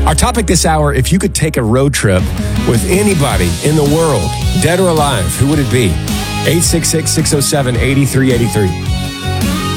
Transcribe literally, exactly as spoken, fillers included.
Our topic this hour, if you could take a road trip with anybody in the world, dead or alive, who would it be? eight six six, six oh seven, eight three eight three.